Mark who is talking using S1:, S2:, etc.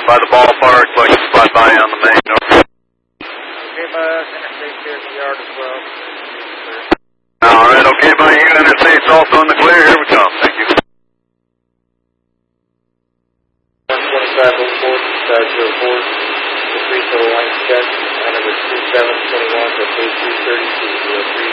S1: by the ballpark, like to fly by on the main.
S2: Okay, bud. Interstate here at the yard as well.
S1: All right, okay, bud. You Interstate's also in the clear. Here we come. Thank you.
S2: 12504, 04, the 3 total line check, number 2721 to 8232, 03.